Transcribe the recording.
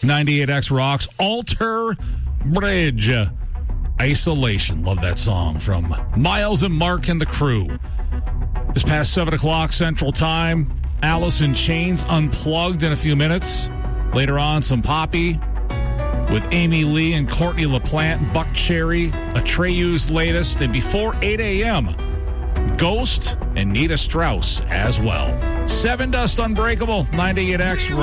98X rocks Alter Bridge. Isolation. Love that song from Miles and Mark and the crew. This past 7 o'clock Central Time, Alice in Chains Unplugged in a few minutes. Later on, some Poppy with Amy Lee and Courtney LaPlante, Buck Cherry, Atreyu's latest. And before 8 a.m., Ghost and Nita Strauss as well. 7 Dust Unbreakable, 98X.